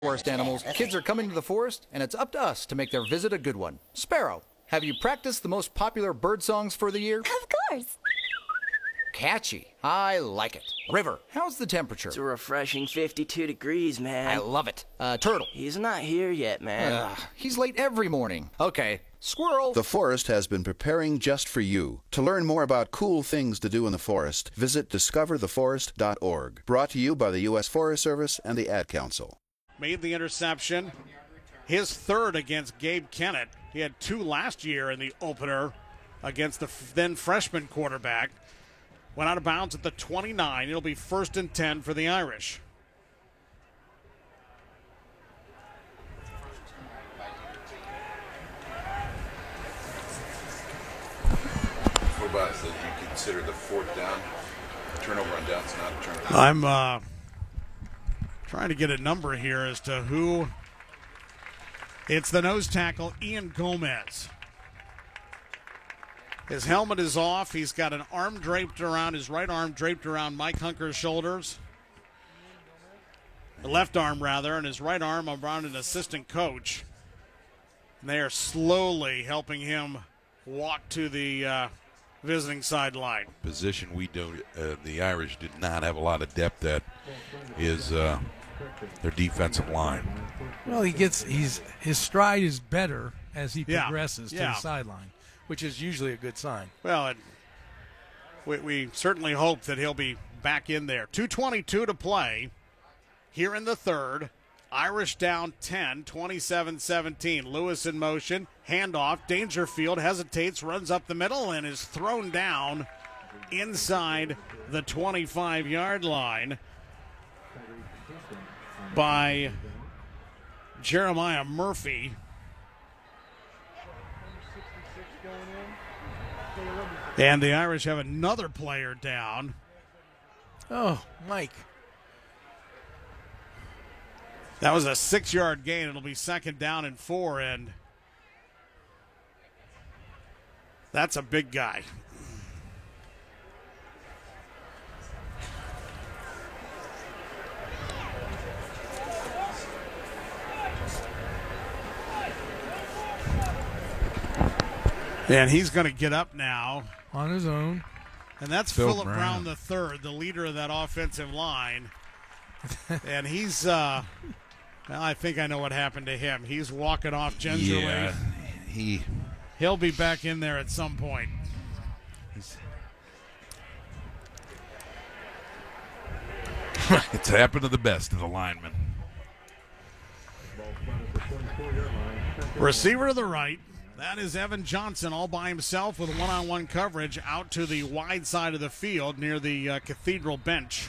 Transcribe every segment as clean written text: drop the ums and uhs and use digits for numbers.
Forest animals, kids are coming to the forest, and it's up to us to make their visit a good one. Sparrow, have you practiced the most popular bird songs for the year? Of course. Catchy. I like it. River, how's the temperature? It's a refreshing 52 degrees, man. I love it. Turtle. He's not here yet, man. He's late every morning. Okay. Squirrel. The forest has been preparing just for you. To learn more about cool things to do in the forest, visit discovertheforest.org. Brought to you by the U.S. Forest Service and the Ad Council. Made the interception. His third against Gabe Kennett. He had 2 last year in the opener against the then freshman quarterback. Went out of bounds at the 29. It'll be 1st and 10 for the Irish. What about that you consider the 4th down? Turnover on downs, not a turnover. I'm trying to get a number here as to who. It's the nose tackle, Ian Gomez. His helmet is off. He's got an arm draped around, his right arm draped around Mike Hunker's shoulders. The left arm, rather, and his right arm around an assistant coach. And they are slowly helping him walk to the visiting sideline. Position we don't, the Irish did not have a lot of depth at is their defensive line. Well, his stride is better as he progresses to the sideline, which is usually a good sign. Well, we certainly hope that he'll be back in there. 2:22 to play here in the third. Irish down 10, 27-17. Lewis in motion, handoff. Dangerfield hesitates, runs up the middle, and is thrown down inside the 25-yard line by Jeremiah Murphy. And the Irish have another player down. Oh, Mike. That was a 6-yard gain. It'll be 2nd down and 4, and that's a big guy. And he's going to get up now. On his own. And that's Philip Brown III, the leader of that offensive line. And he's, well, I think I know what happened to him. He's walking off gingerly. Yeah, He'll be back in there at some point. It's happened to the best of the linemen. Receiver to the right. That is Evan Johnson all by himself with one-on-one coverage out to the wide side of the field near the Cathedral bench.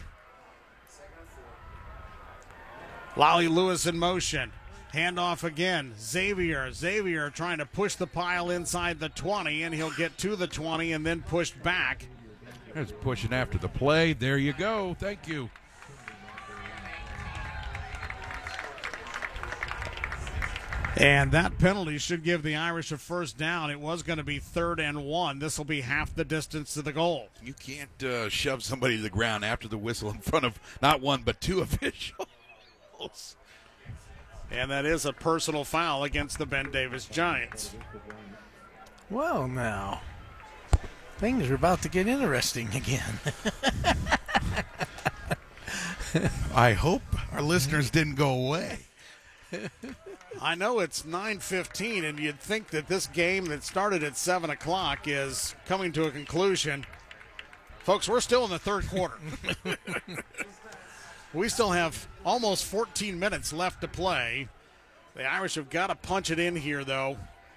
Lolly Lewis in motion. Handoff again. Xavier trying to push the pile inside the 20, and he'll get to the 20 and then pushed back. There's pushing after the play. There you go. Thank you. And that penalty should give the Irish a 1st down. It was going to be 3rd and 1. This will be half the distance to the goal. You can't shove somebody to the ground after the whistle in front of not 1 but 2 officials. And that is a personal foul against the Ben Davis Giants. Well, now, things are about to get interesting again. I hope our listeners didn't go away. I know it's 9:15, and you'd think that this game that started at 7 o'clock is coming to a conclusion. Folks, we're still in the third quarter. We still have almost 14 minutes left to play. The Irish have got to punch it in here, though.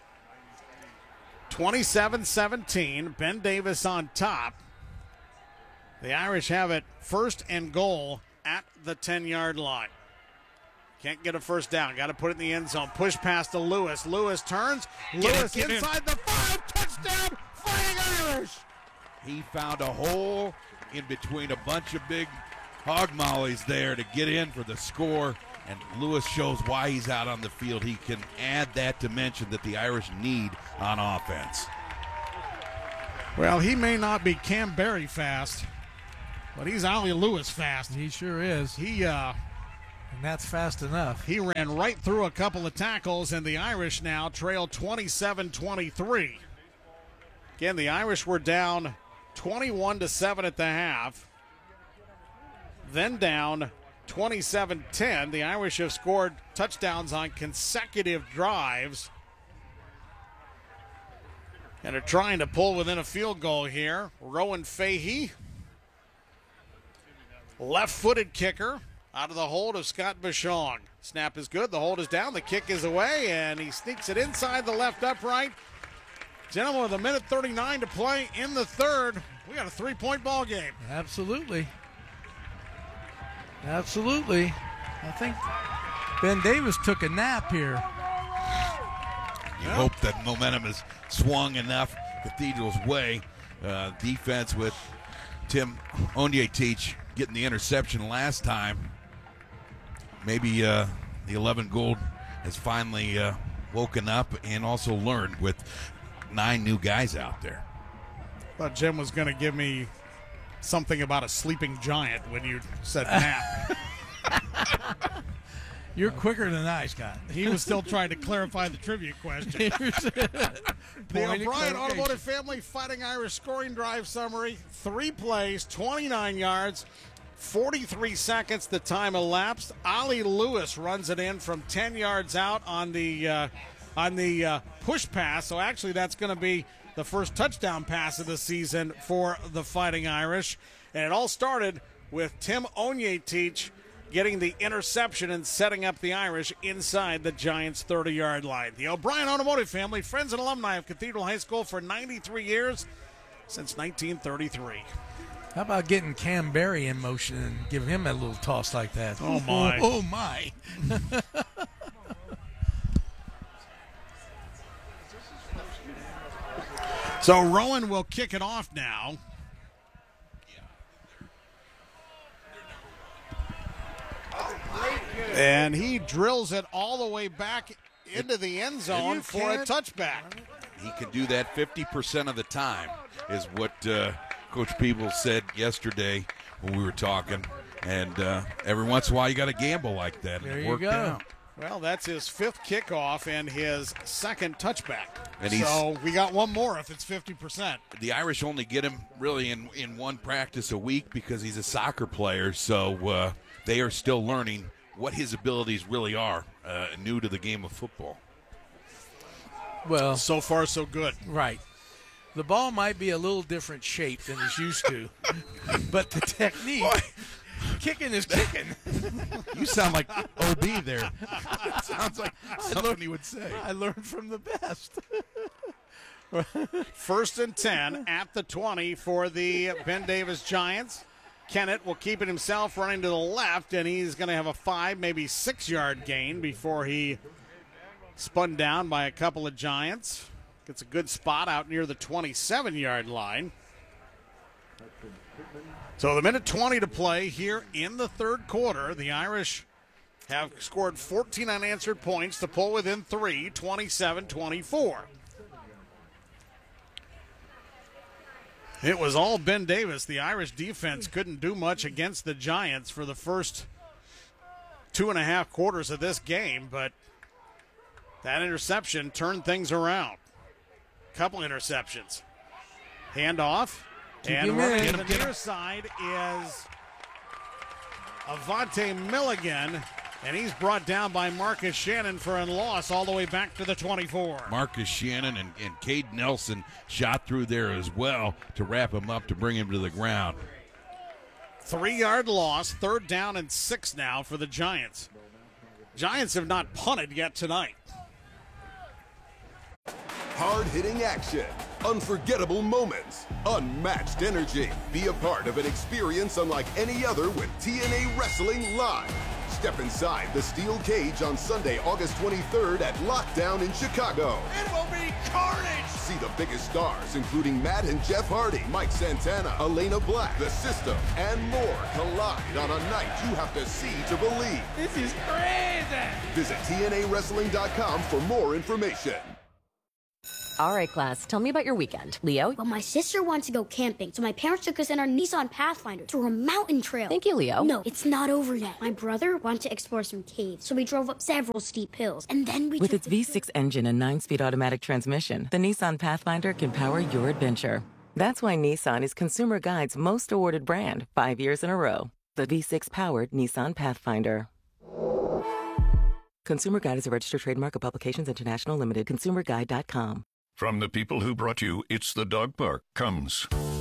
27-17, Ben Davis on top. The Irish have it 1st and goal at the 10-yard line. Can't get a 1st down. Got to put it in the end zone. Push pass to Lewis. Lewis turns. Lewis inside the 5. Touchdown, Fighting Irish. He found a hole in between a bunch of big hog mollies there to get in for the score. And Lewis shows why he's out on the field. He can add that dimension that the Irish need on offense. Well, he may not be Cam Berry fast, but he's Ollie Lewis fast. He sure is. He And that's fast enough. He ran right through a couple of tackles, and the Irish now trail 27-23. Again, the Irish were down 21-7 at the half, then down 27-10. The Irish have scored touchdowns on consecutive drives and are trying to pull within a field goal here. Rowan Fahey, left-footed kicker, out of the hold of Scott Vachon. Snap is good. The hold is down. The kick is away, and he sneaks it inside the left upright. Gentlemen, with 1:39 to play in the third, we got a 3-point ball game. Absolutely. Absolutely. I think Ben Davis took a nap here. You hope that momentum has swung enough Cathedral's way. Defense with Tim Onyetich getting the interception last time. Maybe the 11 Gold has finally woken up and also learned with 9 new guys out there. Thought Jim was going to give me something about a sleeping giant when you said nap. You're quicker than I, Scott. He was still trying to clarify the trivia question. The O'Brien Automotive Family Fighting Irish scoring drive summary. 3 plays, 29 yards, 43 seconds the time elapsed. Ollie Lewis runs it in from 10 yards out on the push pass. So actually that's going to be the first touchdown pass of the season for the Fighting Irish. And it all started with Tim Onyetich getting the interception and setting up the Irish inside the Giants' 30-yard line. The O'Brien Automotive Family, friends and alumni of Cathedral High School for 93 years, since 1933. How about getting Cam Berry in motion and giving him a little toss like that? Oh, my. Oh, my. So Rowan will kick it off now. And he drills it all the way back into the end zone for a touchback. He can do that 50% of the time, is what Coach Peebles said yesterday when we were talking. And every once in a while you got to gamble like that. And there it you worked go. out. Well, that's his 5th kickoff and his 2nd touchback. And so we got one more if it's 50%. The Irish only get him really in one practice a week because he's a soccer player. So they are still learning what his abilities really are, new to the game of football. Well, so far so good. Right. The ball might be a little different shape than it's used to, but the technique, kicking is kicking. You sound like OB there. Sounds like something he would say. I learned from the best. 1st and 10 at the 20 for the Ben Davis Giants. Kennett will keep it himself, running to the left, and he's going to have a 5, maybe 6-yard gain before he spun down by a couple of Giants. Gets a good spot out near the 27-yard line. So the 1:20 to play here in the third quarter. The Irish have scored 14 unanswered points to pull within 3, 27-24. It was all Ben Davis. The Irish defense couldn't do much against the Giants for the first 2.5 quarters of this game, but that interception turned things around. Couple interceptions. Handoff. And running to the near side is Avante Milligan, and he's brought down by Marcus Shannon for a loss all the way back to the 24. Marcus Shannon and Cade Nelson shot through there as well to wrap him up to bring him to the ground. 3-yard loss, 3rd down and 6 now for the Giants. Giants have not punted yet tonight. Hard-hitting action, unforgettable moments, unmatched energy. Be a part of an experience unlike any other with TNA Wrestling Live. Step inside the steel cage on Sunday, August 23rd at Lockdown in Chicago. It will be carnage! See the biggest stars, including Matt and Jeff Hardy, Mike Santana, Elena Black, The System, and more collide on a night you have to see to believe. This is crazy! Visit TNAWrestling.com for more information. All right, class, tell me about your weekend. Leo? Well, my sister wants to go camping, so my parents took us in our Nissan Pathfinder through a mountain trail. Thank you, Leo. No, it's not over yet. My brother wanted to explore some caves, so we drove up several steep hills, and then we With its V6 engine and 9-speed automatic transmission, the Nissan Pathfinder can power your adventure. That's why Nissan is Consumer Guide's most awarded brand 5 years in a row. The V6-powered Nissan Pathfinder. Consumer Guide is a registered trademark of Publications International Limited. ConsumerGuide.com. From the people who brought you It's the Dog Park comes